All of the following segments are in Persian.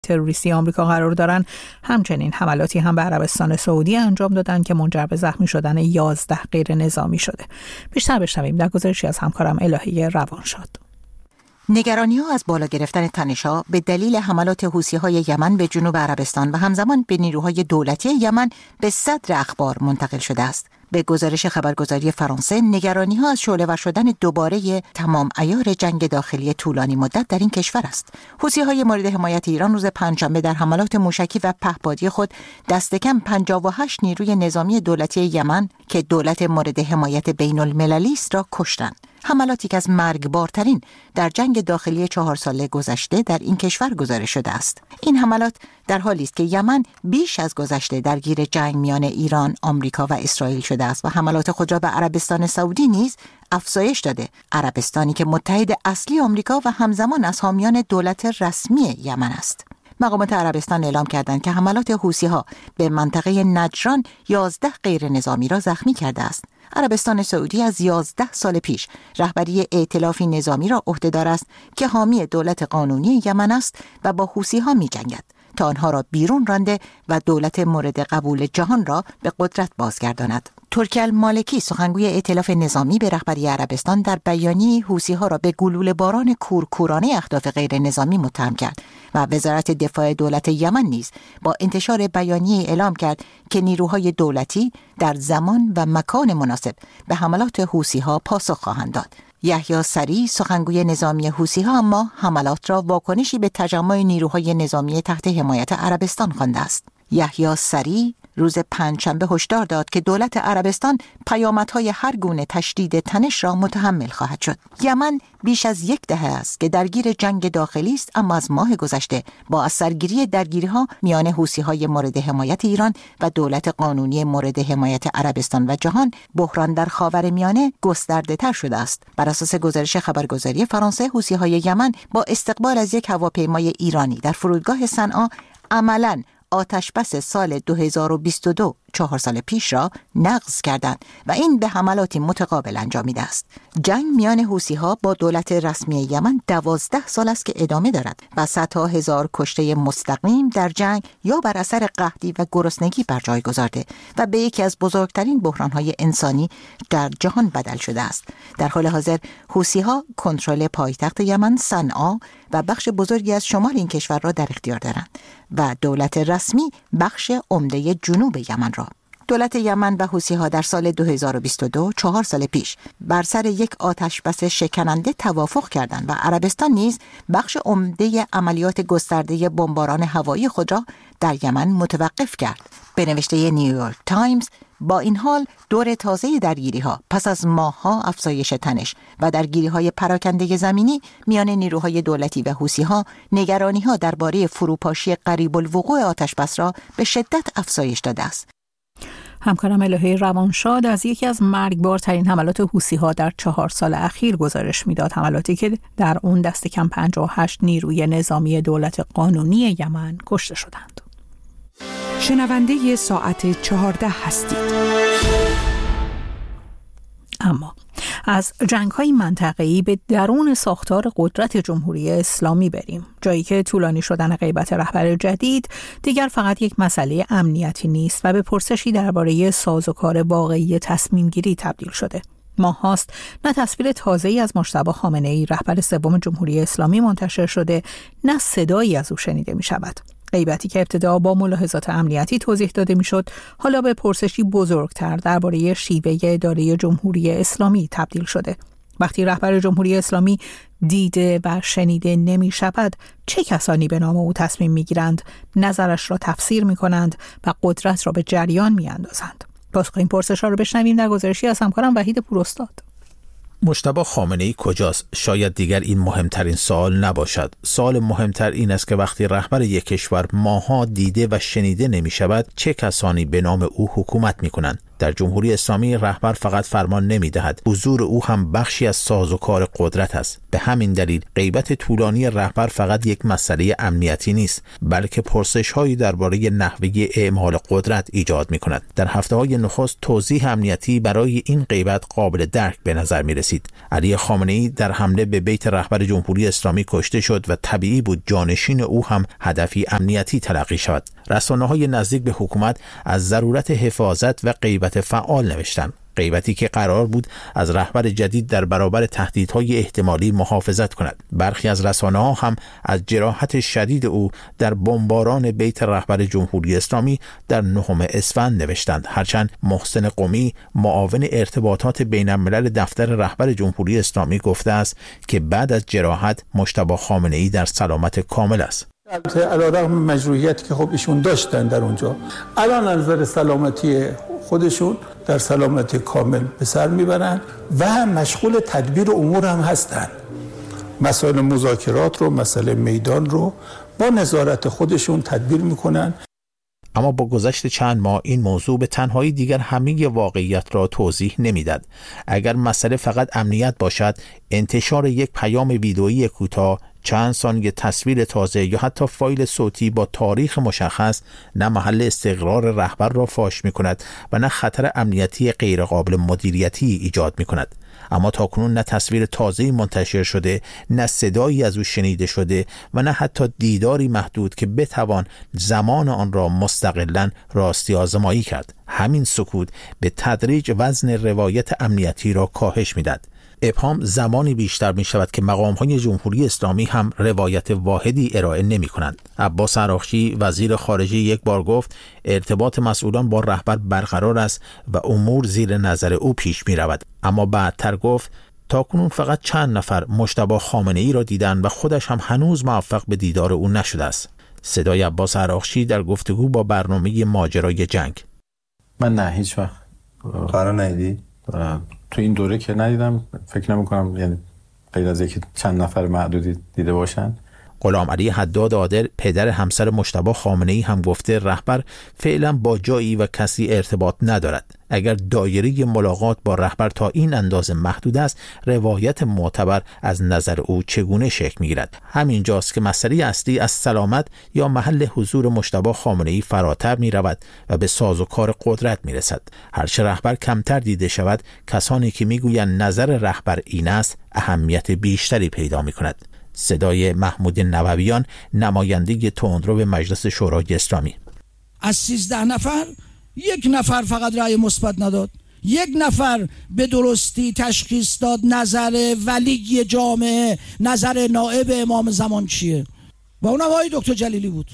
تروریستی آمریکا قرار دارن، همچنین حملاتی هم به عربستان سعودی انجام دادن که منجر به زخمی شدن 11 غیر نظامی شده. بیشتر بشنویم در گزارشی از همکارم الهه روانشاد. نگرانی‌ها از بالا گرفتن تنش‌ها به دلیل حملات حوثی‌های یمن به جنوب عربستان و همزمان به نیروهای دولتی یمن به صدر اخبار منتقل شده است. به گزارش خبرگزاری فرانسه، نگرانی‌ها از شعله‌ور شدن دوباره تمام عیار جنگ داخلی طولانی مدت در این کشور است. حوثی‌های مورد حمایت ایران روز پنجشنبه در حملات موشکی و پهپادی خود دست کم 58 نیروی نظامی دولتی یمن که دولت مورد حمایت بین‌المللی است را کشتند. حملاتی که از مرگبارترین در جنگ داخلی 4 ساله گذشته در این کشور گزارش شده است. این حملات در حالی است که یمن بیش از گذشته درگیر جنگ میان ایران، آمریکا و اسرائیل شده است و حملات خود را به عربستان سعودی نیز افزایش داده. عربستانی که متحد اصلی آمریکا و همزمان از حامیان دولت رسمی یمن است. مقامات عربستان اعلام کردند که حملات حوثی‌ها به منطقه نجران 11 غیر نظامی را زخمی کرده است. عربستان سعودی از 11 سال پیش رهبری ائتلافی نظامی را عهده‌دار است که حامی دولت قانونی یمن است و با حوثی‌ها می‌جنگد تا آنها را بیرون رانده و دولت مورد قبول جهان را به قدرت بازگرداند. ترکی المالکی، سخنگوی ائتلاف نظامی به رهبری عربستان، در بیانیه‌ای حوثی‌ها را به گلوله باران کورکورانه اهداف غیر نظامی متهم کرد و وزارت دفاع دولت یمن نیز با انتشار بیانیه اعلام کرد که نیروهای دولتی در زمان و مکان مناسب به حملات حوثی‌ها پاسخ خواهند داد. یحیی سری، سخنگوی نظامی حوثی‌ها، اما حملات را واکنشی به تجمع نیروهای نظامی تحت حمایت عربستان خوانده است. یحیی سری روز پنجشنبه هشدار داد که دولت عربستان پیامدهای هر گونه تشدید تنش را متحمل خواهد شد. یمن بیش از 10 دهه است که درگیر جنگ داخلی است، اما از ماه گذشته با از سرگیری درگیری‌ها میان حوثی‌های مورد حمایت ایران و دولت قانونی مورد حمایت عربستان و جهان، بحران در خاورمیانه گسترده‌تر شده است. بر اساس گزارش خبرگزاری فرانسه، حوثی‌های یمن با استقبال از یک هواپیمای ایرانی در فرودگاه صنعا عملاً آتشبس سال 2022 4 سال پیش را نقض کردند و این به حملاتی متقابل انجامیده است. جنگ میان حوثی‌ها با دولت رسمی یمن 12 سال است که ادامه دارد و صدها هزار کشته مستقیم در جنگ یا بر اثر قحطی و گرسنگی بر جای گذارده و به یکی از بزرگترین بحران‌های انسانی در جهان بدل شده است. در حال حاضر حوثی‌ها کنترل پایتخت یمن صنعا و بخش بزرگی از شمال این کشور را در اختیار دارند و دولت رسمی بخش عمده جنوب یمن را. دولت یمن و حوثی‌ها در سال 2022 4 سال پیش بر سر یک آتشبس شکننده توافق کردند و عربستان نیز بخش عمده عملیات گسترده بمباران هوایی خود را در یمن متوقف کرد. به نوشته نیویورک تایمز، با این حال دور تازه درگیری‌ها پس از ماه‌ها افزایش تنش و درگیری‌های پراکنده زمینی میان نیروهای دولتی و حوثی‌ها، نگرانی‌ها درباره فروپاشی قریب الوقوع آتشبس را به شدت افزایش داده است. همکارم الهه روانشاد از یکی از مرگبارترین حملات حوثی‌ها در 4 سال اخیر گزارش میداد، حملاتی که در اون دست کم 58 نیروی نظامی دولت قانونی یمن کشته شدند. شنونده ساعت 14 هستید. اما از جنگ‌های منطقه‌ای به درون ساختار قدرت جمهوری اسلامی بریم، جایی که طولانی شدن غیبت رهبر جدید دیگر فقط یک مسئله امنیتی نیست و به پرسشی درباره سازوکار واقعی تصمیم گیری تبدیل شده. ماه‌هاست نه تصویر تازه‌ای از مجتبی خامنه‌ای رهبر سوم جمهوری اسلامی منتشر شده، نه صدایی از او شنیده می‌شود. غیبتی که ابتدا با ملاحظات امنیتی توضیح داده میشد، حالا به پرسشی بزرگتر درباره شیوه اداره جمهوری اسلامی تبدیل شده. وقتی رهبر جمهوری اسلامی دیده و شنیده نمی شود، چه کسانی به نام او تصمیم می گیرند، نظرش را تفسیر می کنند و قدرت را به جریان می اندازند؟ پاسخ این پرسش‌ها را بشنویم در گزارشی از همکارم وحید پوراستاد. مجتبی خامنه‌ای کجاست؟ شاید دیگر این مهمترین سوال نباشد. سوال مهمتر این است که وقتی رهبر یک کشور ماها دیده و شنیده نمی شود، چه کسانی به نام او حکومت می کنند؟ در جمهوری اسلامی رهبر فقط فرمان نمی‌دهد، حضور او هم بخشی از سازوکار قدرت است. به همین دلیل غیبت طولانی رهبر فقط یک مسئله امنیتی نیست، بلکه پرسش‌هایی درباره نحوه اعمال قدرت ایجاد می‌کند. در هفته‌های نخست توضیح امنیتی برای این غیبت قابل درک به نظر می‌رسید. علی خامنه‌ای در حمله به بیت رهبر جمهوری اسلامی کشته شد و طبیعی بود جانشین او هم هدفی امنیتی تلقی شود. رسانه‌های نزدیک به حکومت از ضرورت حفاظت و غیبت فعال نوشتند. غیبتی که قرار بود از رهبر جدید در برابر تهدیدهای احتمالی محافظت کند. برخی از رسانه‌ها هم از جراحت شدید او در بمباران بیت رهبر جمهوری اسلامی در 9 اسفند نوشتند، هرچند محسن قمی معاون ارتباطات بین‌الملل دفتر رهبر جمهوری اسلامی گفته است که بعد از جراحت مجتبی خامنه‌ای در سلامت کامل است. علیرغم مجروحیتی که خب ایشون داشتن در اونجا، الان از نظر سلامتی خودشون در سلامتی کامل به سر میبرن و هم مشغول تدبیر امور هم هستن. مسائل مذاکرات رو، مسئله میدان رو با نظارت خودشون تدبیر میکنن. اما با گذشت چند ماه این موضوع به تنهایی دیگر همه واقعیت را توضیح نمیداد. اگر مسئله فقط امنیت باشد، انتشار یک پیام ویدئویی کوتاه، چند ثانیه تصویر تازه یا حتی فایل صوتی با تاریخ مشخص نه محل استقرار رهبر را فاش می کند و نه خطر امنیتی غیرقابل مدیریتی ایجاد می کند. اما تاکنون نه تصویر تازه‌ای منتشر شده، نه صدایی از او شنیده شده و نه حتی دیداری محدود که بتوان زمان آن را مستقلاً راستی آزمایی کرد. همین سکوت به تدریج وزن روایت امنیتی را کاهش می‌دهد. ابهام زمانی بیشتر می شود که مقام‌های جمهوری اسلامی هم روایت واحدی ارائه نمی کنند. عباس عراقچی وزیر خارجه یک بار گفت ارتباط مسئولان با رهبر برقرار است و امور زیر نظر او پیش می رود. اما بعدتر گفت تاکنون فقط چند نفر مجتبی خامنه‌ای را دیدند و خودش هم هنوز موفق به دیدار او نشده است. صدای عباس عراقچی در گفتگو با برنامه ماجرای جنگ. من نه هیچ وقت قرار ندیدی؟ تو این دوره که ندیدم، فکر نمی کنم، یعنی غیر از اینکه چند نفر معدودی دیده باشن. غلام علی حداد عادل پدر همسر مجتبی خامنه‌ای هم گفته رهبر فعلا با جایی و کسی ارتباط ندارد. اگر دایره ملاقات با رهبر تا این اندازه محدود است، روایت معتبر از نظر او چگونه شکل می‌گیرد؟ همینجاست که مسئله اصلی از سلامت یا محل حضور مجتبی خامنه‌ای فراتر می‌رود و به سازوکار قدرت می‌رسد. هرچه رهبر کمتر دیده شود، کسانی که می‌گویند نظر رهبر این است، اهمیت بیشتری پیدا می‌کند. صدای محمود نوویان، نماینده تندرو به مجلس شورای اسلامی. از 13 نفر 1 نفر فقط رأی مثبت نداد، 1 نفر به درستی تشخیص داد نظر ولی جامعه، نظر نائب امام زمان چیه و اونم آقای دکتر جلیلی بود.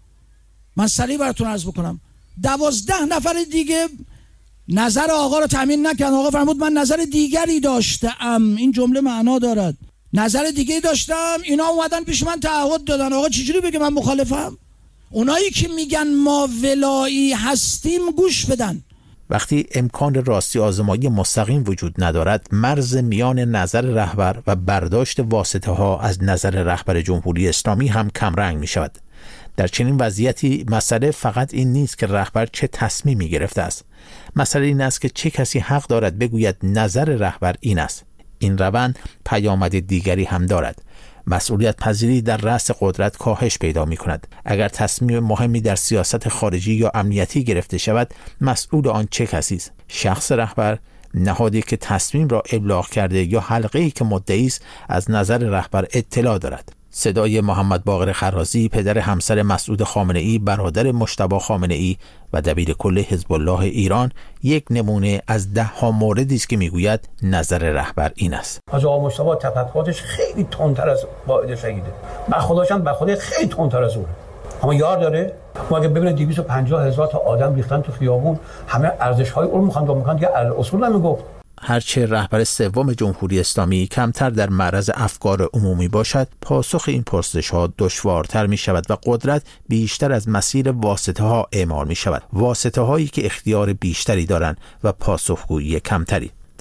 من سریع براتون عرض بکنم 12 نفر دیگه نظر آقا رو تامین نکردن. آقا فرمود من نظر دیگری داشتم. این جمله معنا دارد. نظر دیگه داشتم، اینا اومدن پیش من تعهد دادن. آقا چجوری بگه من مخالفم؟ اونایی که میگن ما ولایی هستیم گوش بدن. وقتی امکان راستی آزمایی مستقیم وجود ندارد، مرز میان نظر رهبر و برداشت واسطه ها از نظر رهبر جمهوری اسلامی هم کمرنگ می شود. در چنین وضعیتی مسئله فقط این نیست که رهبر چه تصمیمی گرفته است. مسئله این است که چه کسی حق دارد بگوید نظر رهبر این است. این روند پیامد دیگری هم دارد. مسئولیت پذیری در رأس قدرت کاهش پیدا می کند. اگر تصمیم مهمی در سیاست خارجی یا امنیتی گرفته شود، مسئول آن چه کسی است؟ شخص رهبر، نهادی که تصمیم را ابلاغ کرده یا حلقه‌ای که مدعی است از نظر رهبر اطلاع دارد؟ صدای محمد باقر خرازی، پدر همسر مسعود خامنه‌ای، برادر مجتبی خامنه‌ای و دبیر کل حزب الله ایران، یک نمونه از 10 موردی است که میگوید نظر رهبر این است. حاج آقا مجتبی تفکراتش خیلی تندتر از واحد شهیده. خودش هم به خودش خیلی تندتر از اونه. اما یار داره. ما اگه ببینید 250,000 تا آدم ریختن تو خیابون، همه ارزش‌های اون میخوان که اصول نمیگفت. هرچه رهبر سوم جمهوری اسلامی کمتر در معرض افکار عمومی باشد، پاسخ این پرسش‌ها دشوارتر می شود و قدرت بیشتر از مسیر واسطه ها اعمال می شود. واسطه هایی که اختیار بیشتری دارند و پاسخگویی کمتری.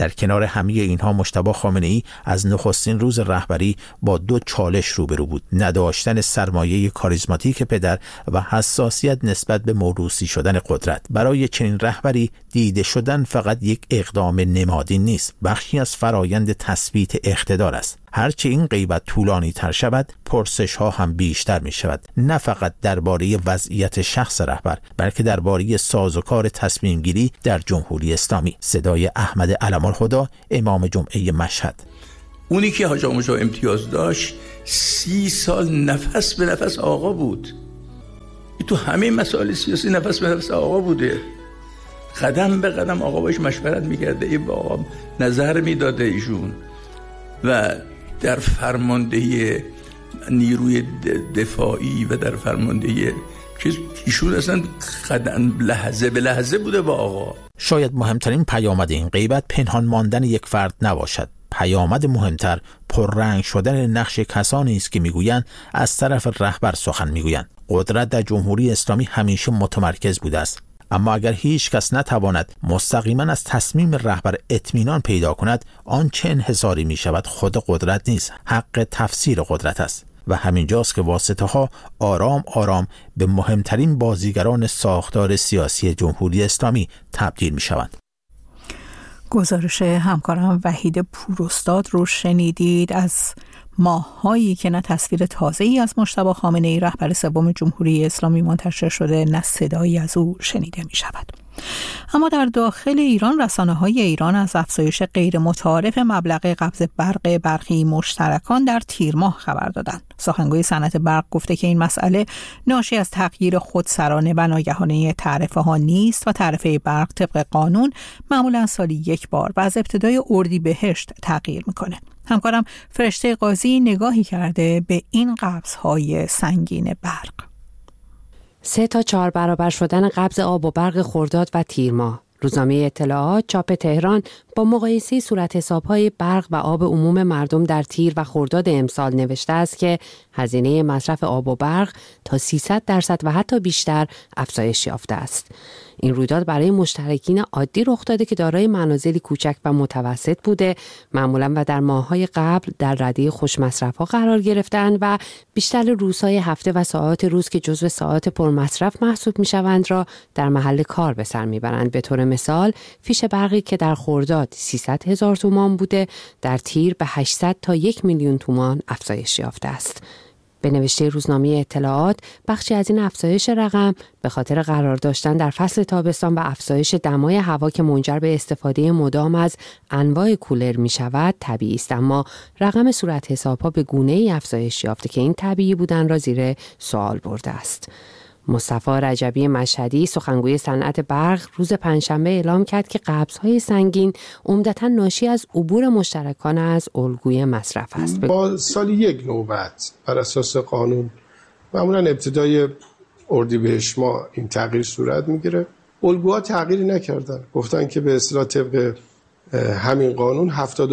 در کنار همه اینها مجتبی خامنه‌ای از نخستین روز رهبری با 2 چالش روبرو بود: نداشتن سرمایه کاریزماتیک پدر و حساسیت نسبت به موروثی شدن قدرت. برای چنین رهبری دیده شدن فقط یک اقدام نمادین نیست، بخشی از فرایند تثبیت اقتدار است. هرچه این غیبت طولانی تر شود، پرسش ها هم بیشتر می شود، نه فقط درباره وضعیت شخص رهبر، بلکه درباره سازوکار تصمیم گیری در جمهوری اسلامی. صدای احمد علم‌الهدی، امام جمعه مشهد. اونی که حاج آقا مجاهد امتیاز داشت 30 سال نفس به نفس آقا بود. تو همه مسائل سیاسی نفس به نفس آقا بوده. قدم به قدم آقا باش مشورت میکرده، ای با آقا نظر میداده ایشون. و در فرماندهی نیروی دفاعی و در فرماندهی ایشون اصلا قدم لحظه به لحظه بوده با آقا. شاید مهمترین پیامد این غیبت پنهان ماندن یک فرد نباشد. پیامد مهمتر پررنگ شدن نقش کسانی است که میگویند از طرف رهبر سخن میگویند. قدرت در جمهوری اسلامی همیشه متمرکز بوده است، اما اگر هیچ کس نتواند مستقیما از تصمیم رهبر اطمینان پیدا کند، آن چه انحصاری می شود خود قدرت نیست، حق تفسیر قدرت است. و همینجاست که واسطه ها آرام آرام به مهمترین بازیگران ساختار سیاسی جمهوری اسلامی تبدیل می شوند. گزارش همکارم وحید پوراستاد رو شنیدید. از ماه‌هایی که نه تصویر تازه‌ای از مجتبی خامنه‌ای رهبر سوم جمهوری اسلامی منتشر شده، نه صدایی از او شنیده می شود. اما در داخل ایران رسانه‌های ایران از افزایش غیر متعارف مبلغ قبض برق برخی مشترکان در تیر ماه خبر دادند. سخنگوی صنعت برق گفته که این مسئله ناشی از تغییر خودسرانه و ناگهانی تعرفه‌ها نیست و تعرفه برق طبق قانون معمولا سالی 1 بار و از ابتدای اردیبهشت تغییر میکنه. همکارم فرشته قاضی نگاهی کرده به این قبض‌های سنگین برق. 3 تا 4 برابر شدن قبض آب و برق خرداد و تیر ماه. روزنامه اطلاعات چاپ تهران با مقایسه صورت حساب‌های برق و آب عموم مردم در تیر و خرداد امسال نوشته است که هزینه مصرف آب و برق تا 300% و حتی بیشتر افزایش یافته است. این رویداد برای مشترکین عادی رخ داده که دارای منازلی کوچک و متوسط بوده، معمولاً و در ماه‌های قبل در رده خوش مصرف‌ها قرار گرفتند و بیشتر روزهای هفته و ساعات روز که جزو ساعات پرمصرف محسوب می‌شوند را در محل کار به سر می‌برند. به طور مثال فیش برقی که در خرداد 300,000 تومان بوده، در تیر به 800 تا 1 میلیون تومان افزایش یافته است. به نوشته روزنامه اطلاعات، بخشی از این افزایش رقم به خاطر قرار داشتن در فصل تابستان و افزایش دمای هوا که منجر به استفاده مدام از انواع کولر می شود طبیعی است، اما رقم صورت حسابها به گونه‌ای افزایش یافته که این طبیعی بودن را زیر سوال برده است. مصطفی رجبی مشهدی سخنگوی صنعت برق روز پنجشنبه اعلام کرد که قبض‌های سنگین عمدتاً ناشی از عبور مشترکان از الگوی مصرف است. با سال 1 نوبت بر اساس قانون معمولاً ابتدای اردیبهشت ماه این تغییر صورت میگیره. الگوها تغییری نکردن، گفتن که به اصطلاح طبق همین قانون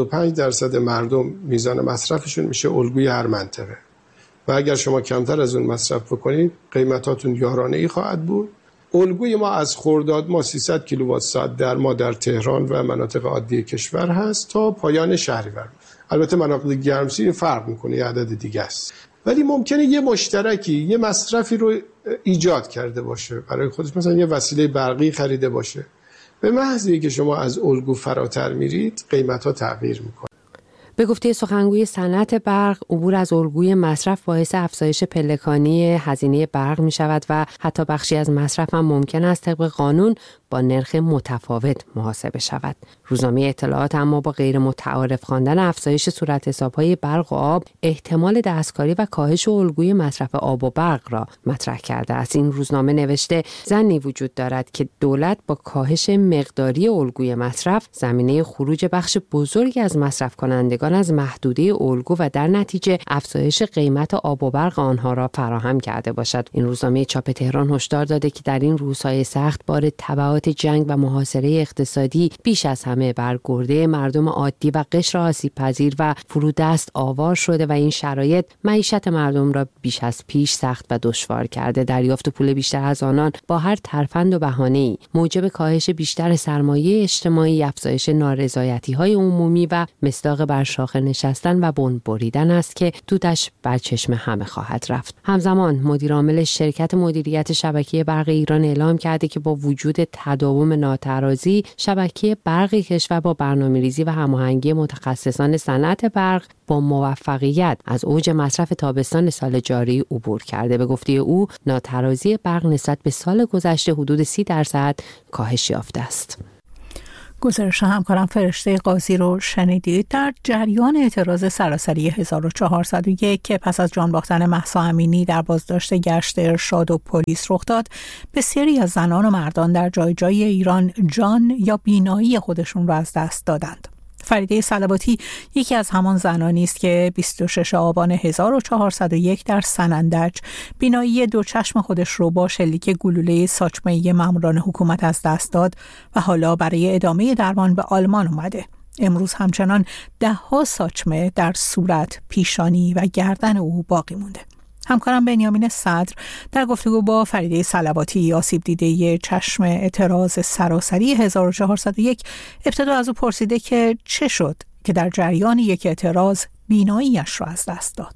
75% مردم میزان مصرفشون میشه الگوی هر منطقه و اگر شما کمتر از اون مصرف بکنید قیمتاتون یارانه‌ای خواهد بود. الگوی ما از خرداد ما 300 کیلووات ساعت در ما در تهران و مناطق عادی کشور هست تا پایان شهریور. البته مناطق گرمسیر فرق میکنه، یه عدد دیگه است، ولی ممکنه یه مشترکی یه مصرفی رو ایجاد کرده باشه برای خودش، مثلا یه وسیله برقی خریده باشه، به محضی که شما از الگو فراتر میرید قیمت‌ها تغییر میکنه. به گفته سخنگوی صنعت برق، عبور از الگوی مصرف باعث افزایش پلکانی هزینه برق می شود و حتی بخشی از مصرف هم ممکن است طبق قانون با نرخ متفاوت محاسبه شود. روزنامه اطلاعات اما با غیر متعارف خواندن افزایش صورت حساب‌های برق و آب احتمال دستکاری و کاهش الگوی مصرف آب و برق را مطرح کرده است. این روزنامه نوشته ظنی وجود دارد که دولت با کاهش مقداری الگوی مصرف زمینه خروج بخش بزرگی از مصرف کنندگان از محدوده الگو و در نتیجه افزایش قیمت آب و برق آنها را فراهم کرده باشد. این روزنامه چاپ تهران هشدار داده که در این روزهای سخت بار تبعات تلفات جنگ و محاصره اقتصادی بیش از همه بر گرده مردم عادی و قشر آسیب پذیر و فرودست آوار شده و این شرایط معیشت مردم را بیش از پیش سخت و دشوار کرده. دریافت پول بیشتر از آنان با هر ترفند و بهانه‌ای موجب کاهش بیشتر سرمایه اجتماعی، افزایش نارضایتی‌های عمومی و مصداق بر شاخه نشستن و بن بریدن است که دودش بر چشم همه خواهد رفت. همزمان مدیر عامل شرکت مدیریت شبکه برق ایران اعلام کرده که با وجود تداوم ناترازی، شبکه برق کشور با برنامه‌ریزی و هماهنگی متخصصان صنعت برق با موفقیت از اوج مصرف تابستان سال جاری عبور کرده. به گفته او، ناترازی برق نسبت به سال گذشته حدود 30% کاهش یافته است. گزارش همکارم فرشته قاضی رو شنیدید. در جریان اعتراض سراسری 1401 که پس از جان باختن مهسا امینی در بازداشت گشت ارشاد و پلیس رخ داد، بسیاری از زنان و مردان در جای جای ایران جان یا بینایی خودشون را از دست دادند. فریده صلواتی یکی از همان زنانی است که 26 آبان 1401 در سنندج بینایی دو چشم خودش رو با شلیک گلوله ساچمه‌ای ماموران حکومت از دست داد و حالا برای ادامه درمان به آلمان اومده. امروز همچنان 10 ساچمه در صورت، پیشانی و گردن او باقی مونده. همکارم بنیامین صدر در گفتگو با فریده صلواتی، آسیب دیده چشم اعتراض سراسری 1401، ابتدا از او پرسیده که چه شد که در جریان یک اعتراض بیناییش را از دست داد.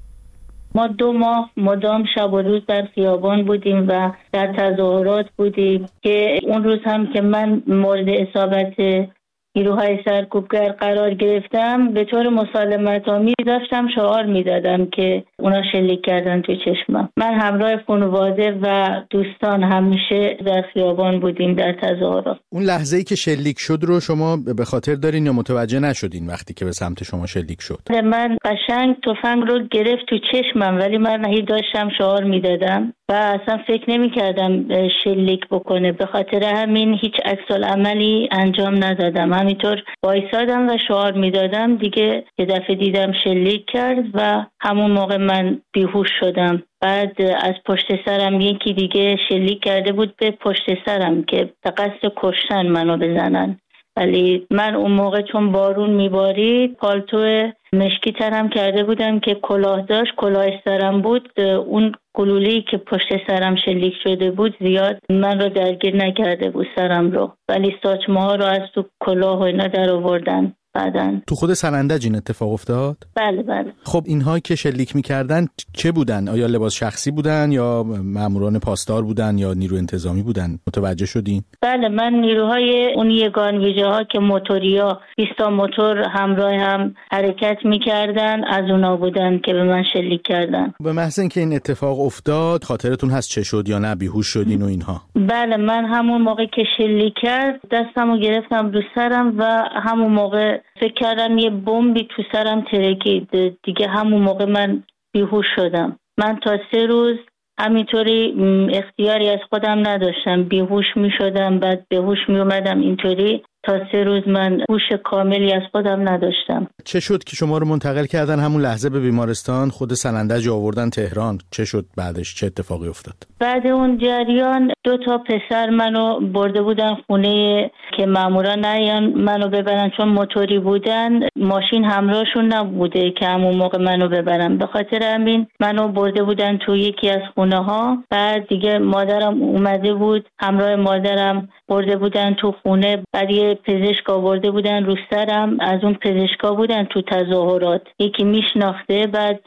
ما 2 ماه مدام شب و روز در خیابان بودیم و در تظاهرات بودیم که اون روز هم که من مورد اصابت نیروهای سرکوبگر قرار گرفتم، به طور مسالمت آمیز داشتم شعار میدادم که اونا شلیک کردن تو چشمم. من همراه خانواده و دوستان همیشه در خیابان بودیم در تظاهرات. اون لحظه‌ای که شلیک شد رو شما به خاطر دارین یا متوجه نشدین وقتی که به سمت شما شلیک شد؟ من قشنگ تفنگ رو گرفت تو چشمم، ولی من هی داشتم شعار میدادم و اصلا فکر نمی کردم شلیک بکنه. به خاطر همین هیچ عکس‌العملی انجام ندادم، همینطور وایسادم و شعار میدادم. دیگه یه دفعه دیدم شلیک کرد و همون موقع من بیهوش شدم. بعد از پشت سرم یکی دیگه شلیک کرده بود به پشت سرم که به قصد کشتن منو بزنن، ولی من اون موقع چون بارون میبارید پالتو مشکی ترم کرده بودم که کلاه داشت، کلاه سرم بود. اون گلوله‌ای که پشت سرم شلیک شده بود زیاد من رو درگیر نکرده بود سرم رو، ولی ساچمه ها رو از تو کلاه و اینا در آوردن. بعدن تو خود سنندج این اتفاق افتاد؟ بله بله. خب اینها که شلیک میکردن چه بودن؟ آیا لباس شخصی بودن یا ماموران پاسدار بودن یا نیرو انتظامی بودن؟ متوجه شدین؟ بله، من نیروهای اون یگان ویژه ها که موتوریا 20 موتور همراه هم حرکت میکردن از اونا بودن که به من شلیک کردن. به محض اینکه این اتفاق افتاد خاطرتون هست چه شد یا نه بیهوش شدین و اینها؟ بله، من همون موقع که شلیک کرد دستمو گرفتم رو سرم و همون موقع فکر کردم یه بمبی تو سرم ترکید. دیگه همون موقع من بیهوش شدم. من تا 3 روز همینطوری اختیاری از خودم نداشتم، بیهوش می شدم بعد به هوش می اومدم. اینطوری تا 3 روز من هوش کاملی از خودم نداشتم. چه شد که شما رو منتقل کردن همون لحظه به بیمارستان، خود سنندج آوردن تهران؟ چه شد بعدش؟ چه اتفاقی افتاد؟ بعد اون جریان 2 پسر منو برده بودن خونه که ماموران نیان منو ببرن، چون موتوری بودن ماشین همراهشون نبوده که همون موقع منو ببرن. به خاطر همین منو برده بودن تو یکی از خونه ها. بعد دیگه مادرم اومده بود، همراه مادرم برده بودن تو خونه. بعد یه پزشک آورده بودن رو سرم، از اون پزشکا بودن تو تظاهرات، یکی میشناخته. بعد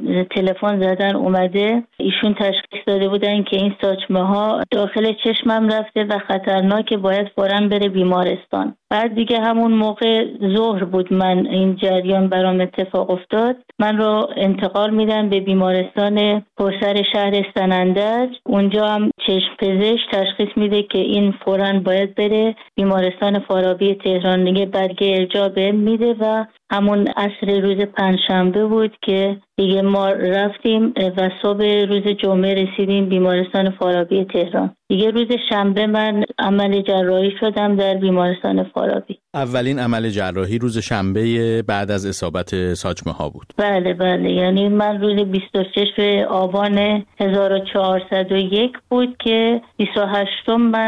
تلفن زدن اومده، ایشون تشخیص داده بودن که این ساچمه ها داخل چشمم رفته و خطرناکه، باید فوراً بره بیمارستان. بعد دیگه همون موقع ظهر بود من این جریان برام اتفاق افتاد. من رو انتقال میدن به بیمارستان پرسر شهر سنندج. اونجا هم چشم پزشک تشخیص میده که این فوراً باید بره بیمارستان فارابی تهران. دیگه برگه ارجاع بهم میده و همون عصر روز پنجشنبه بود که دیگه ما رفتیم و صبح روز جمعه رسیدیم بیمارستان فارابی تهران. دیگه روز شنبه من عمل جراحی شدم در بیمارستان فارابی. اولین عمل جراحی روز شنبه بعد از اصابت ساچمه ها بود؟ بله بله، یعنی من روز 26 آبان 1401 بود که 28 من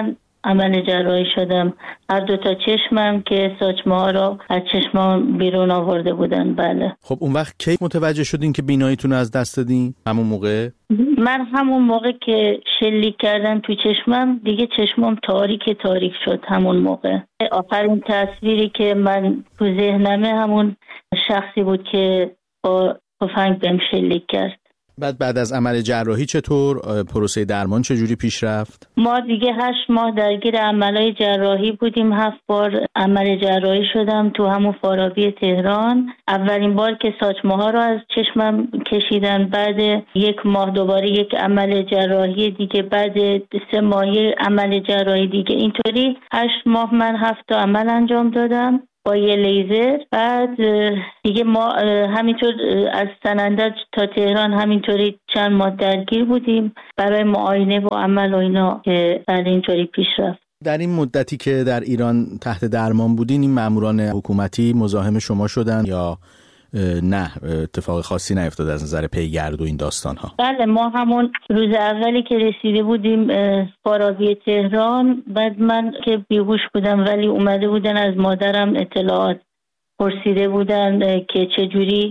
عمل جراحی شدم. هر دو تا چشمم که ساچمه ها رو از چشمام بیرون آورده بودن. بله. خب اون وقت کی متوجه شدین که بیناییتون از دست دادین؟ همون موقع؟ من همون موقع که شلیک کردن تو چشمم دیگه چشمام تاریک شد. همون موقع آخرین تصویری که من تو ذهنمه همون شخصی بود که با تفنگ بهم شلیک کرد. بعد از عمل جراحی چطور؟ پروسه درمان چجوری پیش رفت؟ ما دیگه 8 ماه درگیر عملهای جراحی بودیم. 7 بار عمل جراحی شدم تو همون فارابی تهران. اولین بار که ساچمه ها رو از چشمم کشیدن، بعد 1 ماه دوباره یک عمل جراحی دیگه، بعد 3 ماه عمل جراحی دیگه. اینطوری 8 ماه من 7 تا عمل انجام دادم با یه لیزر. بعد دیگه ما همینطور از سنندج تا تهران همینطوری چند ماه درگیر بودیم برای معاینه و عمل و اینا که بعد اینطوری پیش رفت. در این مدتی که در ایران تحت درمان بودین این ماموران حکومتی مزاحم شما شدن یا نه اتفاق خاصی نیفتاد از نظر پیگرد و این داستان ها؟ بله، ما همون روز اولی که رسیده بودیم فارابی تهران، بعد من که بیهوش بودم ولی اومده بودن از مادرم اطلاعات پرسیده بودن که چجوری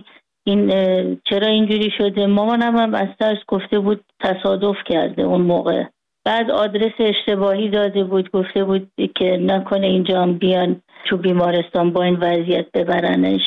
چرا اینجوری شده. مامانم هم از ترس گفته بود تصادف کرده اون موقع. بعد آدرس اشتباهی داده بود، گفته بود که نکنه اینجا هم بیان تو بیمارستان با این وضعیت ببرنش.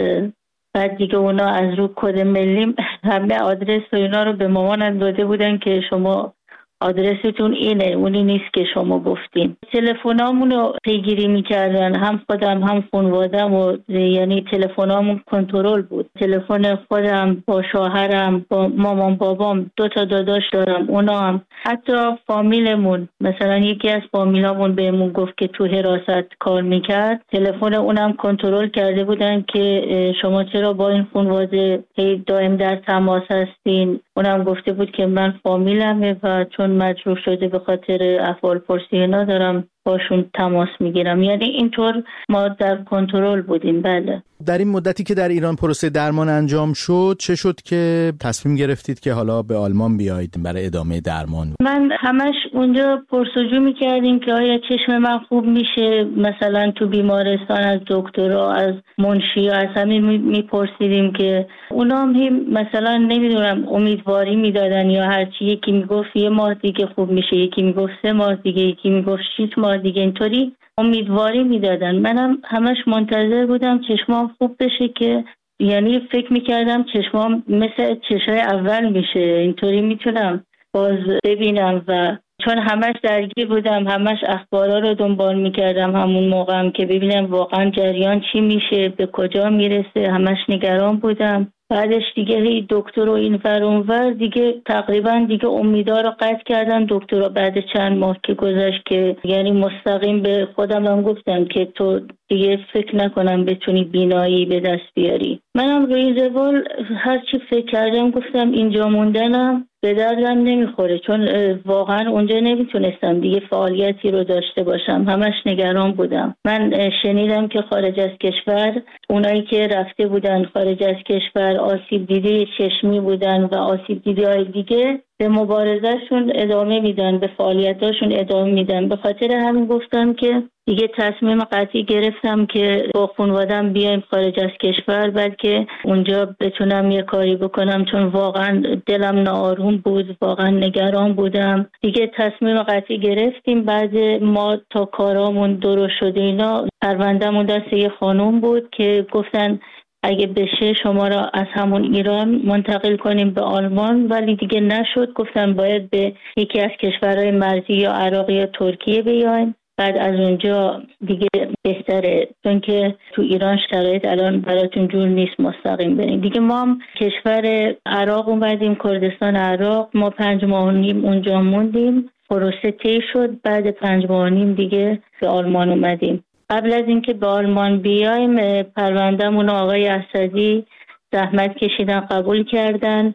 بعد دیگه اونا از رو کد ملی همه آدرس و اینا رو به مامانم داده بودن که شما آدرستون اینه، اونی نیست که شما گفتین. تلفنامون رو پیگیری میکردن، هم خودم هم خانوادم و یعنی تلفنامون کنترل بود. تلفن خودم با شوهرم با مامان بابام 2 تا داداش دارم، اونا هم حتی فامیلمون، مثلا یکی از فامیلامون بهمون گفت که تو حراست کار میکرد، تلفن اونم کنترل کرده بودن که شما چرا با این خانواده دائم در تماس هستین. اونم گفته بود که من فامیلمه و چون مجروح شده به خاطر احوال پرسی اینا دارم باشون تماس میگیرم. یعنی اینطور ما در کنترل بودیم. بله. در این مدتی که در ایران پروسه درمان انجام شد چه شد که تصمیم گرفتید که حالا به آلمان بیایید برای ادامه درمان؟ من همش اونجا پرسجو میکردیم که آیا چشم من خوب میشه، مثلا تو بیمارستان از دکترها از منشی از همین میپرسیدیم که اونا هم مثلا نمیدونم امیدواری میدادن یا هرچی. یکی میگفت 1 ماه دیگه خوب میشه، یکی میگفت 3 ماه دیگه، یکی میگفت 6 ماه دیگه. اینطوری امیدواری میدادن. منم همش منتظر بودم چشمام خوب بشه که یعنی فکر میکردم چشمام مثل چشمای اول میشه، اینطوری میتونم باز ببینم. و چون همش درگیر بودم، همش اخبارا رو دنبال میکردم همون موقعم که ببینم واقعا جریان چی میشه، به کجا میرسه، همش نگران بودم. بعدش دیگه دکتر و این ور اون ور دیگه تقریبا دیگه امیدا رو قطع کردن دکترها. بعد چند ماه که گذشت که یعنی مستقیم به خودم هم گفتم که تو دیگه فکر نکنم بتونی بینایی به دست بیاری. منم روی زوال هر چی فکر کردم گفتم اینجا موندنم به دردم نمیخوره، چون واقعا اونجا نمیتونستم دیگه فعالیتی رو داشته باشم. همش نگران بودم. من شنیدم که خارج از کشور اونایی که رفته بودن خارج از کشور آسیب دیده چشمی بودن و آسیب دیده های دیگه به مبارزهشون ادامه میدن، به فعالیتاشون ادامه میدن. به خاطر همین گفتم که دیگه تصمیم قطعی گرفتم که با خانواده‌ام بیایم خارج از کشور، بعد که اونجا بتونم یه کاری بکنم، چون واقعا دلم ناآروم بود، واقعا نگران بودم. دیگه تصمیم قطعی گرفتیم. بعد ما تا کارامون درست شده اینا، پرونده‌مون دست یه خانم بود که گفتن اگه بشه شما را از همون ایران منتقل کنیم به آلمان، ولی دیگه نشد. گفتن باید به یکی از کشورهای مرزی یا عراق یا ترکیه بیاین، بعد از اونجا دیگه بهتره، چون که تو ایران شرایط الان براتون جور نیست مستقیم برین. دیگه ما هم کشور عراق اومدیم، کردستان عراق. ما 5 ماه و نیم اونجا موندیم، پروسه طی شد. بعد 5 ماه و نیم دیگه به آلمان اومدیم. قبل از اینکه به آلمان بیایم پروندهمون آقای اسدی زحمت کشیدن قبول کردن.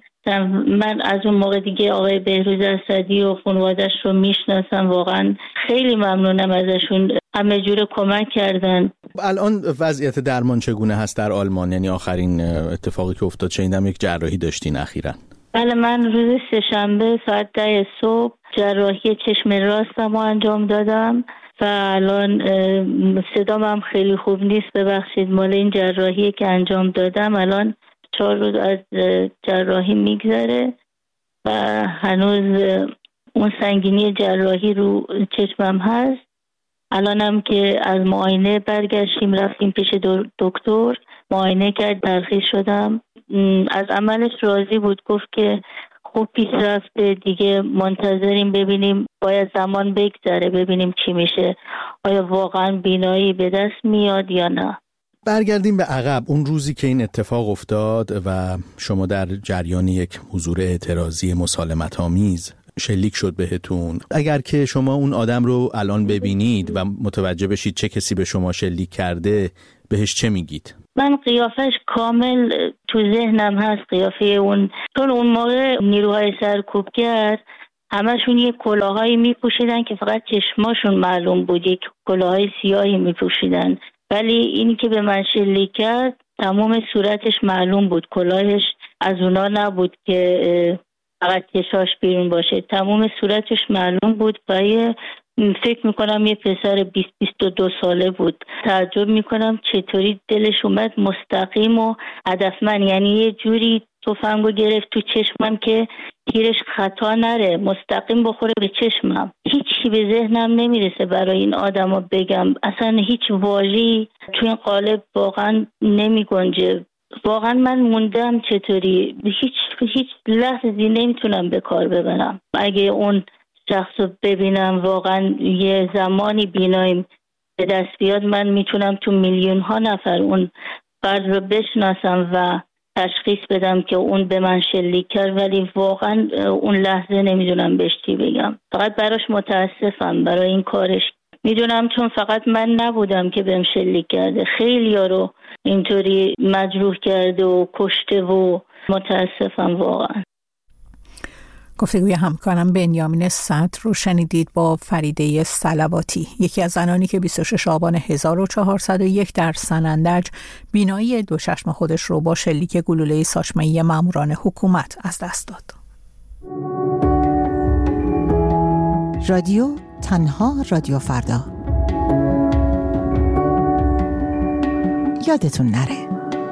من از اون موقع دیگه آقای بهروز اسدی و خانواده‌اش رو میشناسم، واقعا خیلی ممنونم ازشون، همه جور کمک کردن. الان وضعیت درمان چگونه هست در آلمان؟ یعنی آخرین اتفاقی که افتاد شنیدم یک جراحی داشتین اخیراً. بله، من روز سه‌شنبه ساعت 10 صبح جراحی چشم راستم رو انجام دادم و الان صدام هم خیلی خوب نیست، ببخشید. مال این جراحی که انجام دادم الان 4 روز از جراحی میگذره و هنوز اون سنگینی جراحی رو چشمم هست. الانم که از معاینه برگشتیم رفتیم پیش دکتر، معاینه کرد، ترخیص شدم. از عملش راضی بود، گفت که خوب پیش رفته، دیگه منتظریم ببینیم، باید زمان بگذره ببینیم چی میشه، آیا واقعا بینایی به دست میاد یا نه. برگردیم به عقب، اون روزی که این اتفاق افتاد و شما در جریان یک حضور اعتراضی مسالمت‌آمیز شلیک شد بهتون، اگر که شما اون آدم رو الان ببینید و متوجه بشید چه کسی به شما شلیک کرده، بهش چه میگید؟ من قیافش کامل تو ذهنم هست، قیافه اون، چون اون موقع نیروهای سرکوبگر همشون یک کلاهایی میپوشیدن که فقط چشماشون معلوم بود، یک کلاهای سیاهی میپوشیدن، ولی اینی که به من شلیک کرد تمام صورتش معلوم بود، کلاهش از اونا نبود که فقط چشاش بیرون باشه، تمام صورتش معلوم بود و فکر میکنم یه پسر 20-22 ساله بود. تعجب میکنم چطوری دلش اومد مستقیم و هدفمند، یعنی یه جوری تفنگو گرفت تو چشمم که تیرش خطا نره، مستقیم بخوره به چشمم. هیچی به ذهنم نمیرسه برای این آدمو بگم، اصلا هیچ واژه‌ای تو این قالب واقعا نمیگنجه. واقعا من موندم چطوری، هیچ لحظه‌ای نمیتونم به کار ببرم. اگه اون شخص رو ببینم واقعا یه زمانی بیناییم به دست بیاد، من میتونم تو میلیون ها نفر اون فرد رو بشناسم و تشخیص بدم که اون به من شلیک کرد، ولی واقعا اون لحظه نمیدونم بهش چی بگم. فقط براش متاسفم برای این کارش. میدونم چون فقط من نبودم که بهم شلیک کرده، خیلی‌ها رو اینطوری مجروح کرده و کشته و متاسفم واقعا. گفتگوی همکارم بنیامین صدر رو شنیدید با فریده صلواتی، یکی از زنانی که 26 آبان 1401 در سنندج بینایی دو چشم خودش رو با شلیک گلوله ساچمه‌ای ماموران حکومت از دست داد. رادیو تنها رادیو فردا. یادتون نره.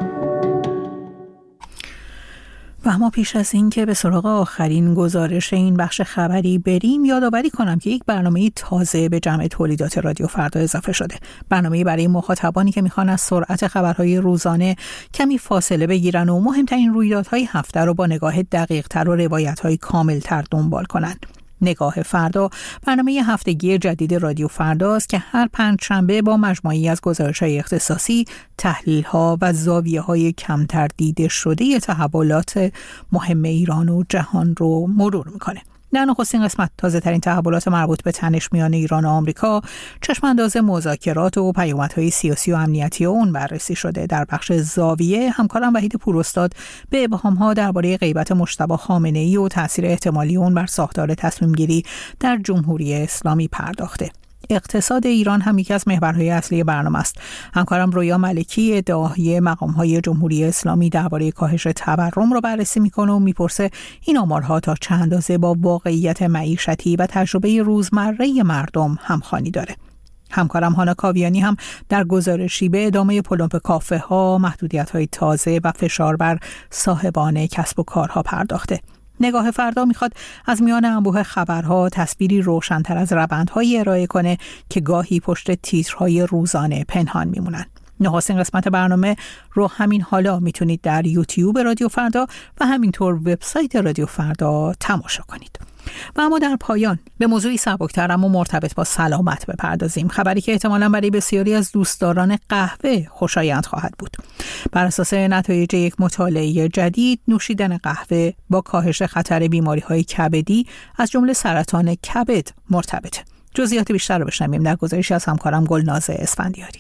و اما پیش از این که به سراغ آخرین گزارش این بخش خبری بریم، یادآوری کنم که یک برنامه تازه به جمع تولیدات رادیو فردا اضافه شده. برنامه برای مخاطبانی که میخوان از سرعت خبرهای روزانه کمی فاصله بگیرن و مهمترین رویدادهای هفته رو با نگاه دقیق‌تر و روایت‌های کامل‌تر دنبال کنن. نگاه فردا برنامه هفتگی جدید رادیو فردا است که هر پنجشنبه با مجموعه‌ای از گزارش‌های اختصاصی، تحلیل‌ها و زاویه‌های کمتر دیده شده تحولات مهم ایران و جهان رو مرور می‌کنه. در نخستین قسمت تازه‌ترین تحولات مربوط به تنش میان ایران و آمریکا، چشم‌انداز مذاکرات و پیامدهای سیاسی و امنیتی اون بررسی شده. در بخش زاویه همکارم وحید پوراستاد به ابهام‌ها درباره غیبت مجتبی خامنه‌ای و تأثیر احتمالی اون بر ساختار تصمیم‌گیری در جمهوری اسلامی پرداخته. اقتصاد ایران هم یکی از محورهای اصلی برنامه است. همکارم رویا ملکی ادعای مقام‌های جمهوری اسلامی درباره کاهش تورم رو بررسی میکنه و میپرسه این آمارها تا چه اندازه با واقعیت معیشتی و تجربه روزمره مردم همخوانی داره. همکارم هانا کاویانی هم در گزارشی به ادامه پلمپ کافه ها، محدودیت‌های تازه و فشار بر صاحبان کسب و کارها پرداخته. نگاه فردا میخواد از میان انبوه خبرها تصویری روشن‌تر از روندهایی ارائه کنه که گاهی پشت تیترهای روزانه پنهان میمونن. نخستین قسمت برنامه رو همین حالا میتونید در یوتیوب رادیو فردا و همینطور وبسایت رادیو فردا تماشا کنید. و اما در پایان به موضوعی سبکتر اما مرتبط با سلامت بپردازیم. خبری که احتمالاً برای بسیاری از دوستداران قهوه خوشایند خواهد بود. بر اساس نتایج یک مطالعه جدید، نوشیدن قهوه با کاهش خطر بیماری‌های کبدی از جمله سرطان کبد مرتبطه. جزئیات بیشتر رو بشنویم در گزارشی از همکارم گلناز اسفندیاری.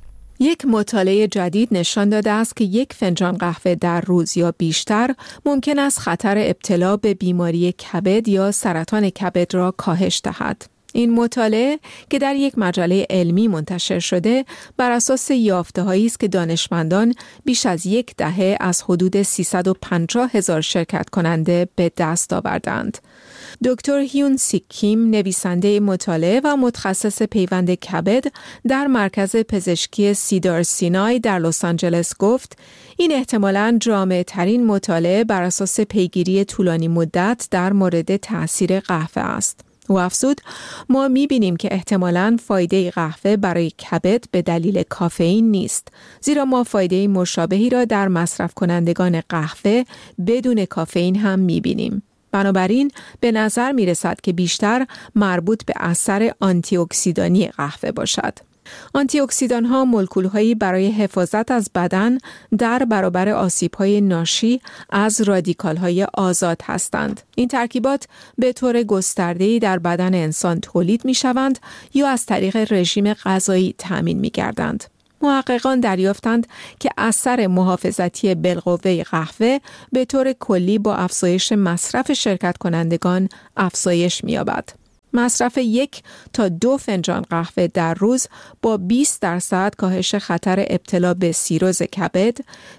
یک مطالعه جدید نشان داده است که یک فنجان قهوه در روز یا بیشتر ممکن است خطر ابتلا به بیماری کبد یا سرطان کبد را کاهش دهد. این مطالعه که در یک مجله علمی منتشر شده بر اساس یافته‌هایی است که دانشمندان بیش از 10 دهه از حدود 350,000 شرکت کننده به دست آوردند. دکتر هیون سیک کیم، نویسنده مطالعه و متخصص پیوند کبد در مرکز پزشکی سیدار سینای در لس آنجلس گفت این احتمالاً جامع‌ترین مطالعه بر اساس پیگیری طولانی مدت در مورد تأثیر قهوه است. او افزود ما می‌بینیم که احتمالاً فایده قهوه برای کبد به دلیل کافئین نیست، زیرا ما فایده مشابهی را در مصرف کنندگان قهوه بدون کافئین هم می‌بینیم. بنابراین به نظر می رسد که بیشتر مربوط به اثر آنتی اکسیدانی قهوه باشد. آنتی اکسیدان ها مولکول هایی برای حفاظت از بدن در برابر آسیب های ناشی از رادیکال های آزاد هستند. این ترکیبات به طور گسترده‌ای در بدن انسان تولید می شوند یا از طریق رژیم غذایی تأمین می گردند. محققان دریافتند که اثر محافظتی بالقوه قهوه به طور کلی با افزایش مصرف شرکت کنندگان افزایش می‌یابد. مصرف 1 تا 2 فنجان قهوه در روز با 20% کاهش خطر ابتلا به سیروز کبد،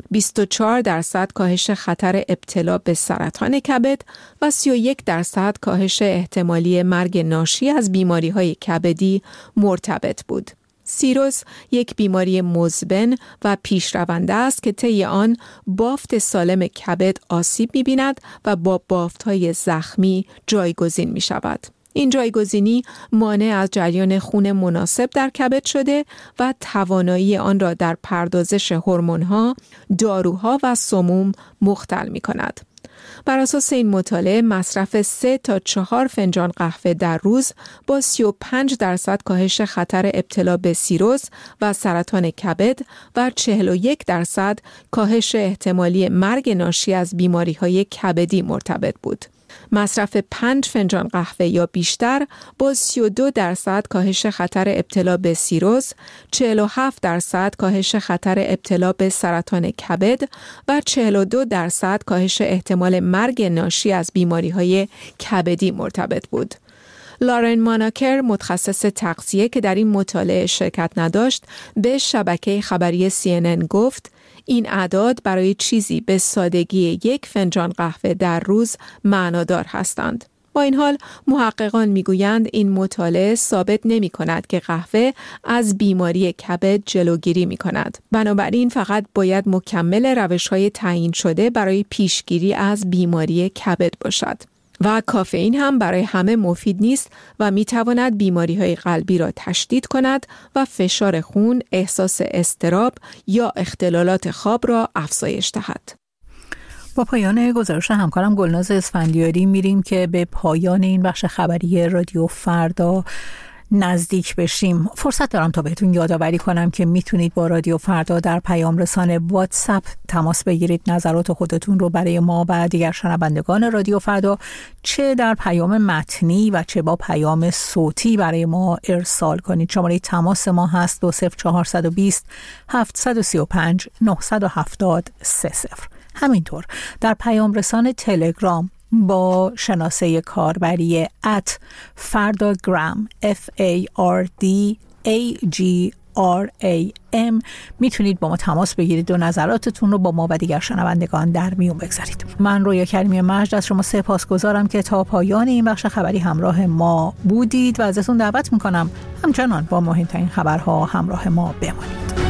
24% کاهش خطر ابتلا به سرطان کبد و 31% کاهش احتمالی مرگ ناشی از بیماری‌های کبدی مرتبط بود. سیروز یک بیماری مزمن و پیشرونده است که طی آن بافت سالم کبد آسیب می‌بیند و با بافت‌های زخمی جایگزین می‌شود. این جایگزینی مانع از جریان خون مناسب در کبد شده و توانایی آن را در پردازش هورمون‌ها، داروها و سموم مختل می‌کند. بر اساس این مطالعه مصرف 3 تا 4 فنجان قهوه در روز با 35% کاهش خطر ابتلا به سیروز و سرطان کبد و 41% کاهش احتمالی مرگ ناشی از بیماری‌های کبدی مرتبط بود. مصرف 5 فنجان قهوه یا بیشتر با 32% کاهش خطر ابتلا به سیروز، 47% کاهش خطر ابتلا به سرطان کبد و 42% کاهش احتمال مرگ ناشی از بیماری‌های کبدی مرتبط بود. لارن ماناکر، متخصص تغذیه که در این مطالعه شرکت نداشت، به شبکه خبری CNN گفت این اعداد برای چیزی به سادگی 1 فنجان قهوه در روز معنادار هستند. با این حال محققان میگویند این مطالعه ثابت نمی کند که قهوه از بیماری کبد جلوگیری می کند. بنابراین فقط باید مکمل روش‌های تعیین شده برای پیشگیری از بیماری کبد باشد. و کافئین هم برای همه مفید نیست و می تواند بیماری‌های قلبی را تشدید کند و فشار خون، احساس اضطراب یا اختلالات خواب را افزایش دهد. با پایان گزارش همکارم گلناز اسفندیاری میریم که به پایان این بخش خبری رادیو فردا نزدیک بشیم. فرصت دارم تا بهتون یادآوری کنم که میتونید با رادیو فردا در پیام رسانه واتساپ تماس بگیرید، نظرات خودتون رو برای ما و دیگر شنوندگان رادیو فردا چه در پیام متنی و چه با پیام صوتی برای ما ارسال کنید. شماره تماس ما هست 20420 735 970 30. همینطور در پیام رسانه تلگرام با شناسه کاربری @fardagram FARDAGRAM میتونید با ما تماس بگیرید و نظراتتون رو با ما و دیگر شنوندگان در میون بگذارید. من رویا کریمی مجد از شما سپاسگزارم که تا پایان این بخش خبری همراه ما بودید و ازتون دعوت میکنم همچنان با مهمترین خبرها همراه ما بمانید.